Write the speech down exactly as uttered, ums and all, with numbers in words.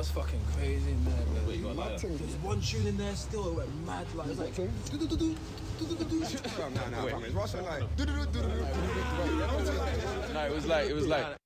was fucking crazy in there, man. Wait, you got like There was one tune in there still, it went mad. Like, it was like, do do do do do do do. No, no, no. It's Russell like. No, it was like, it was like.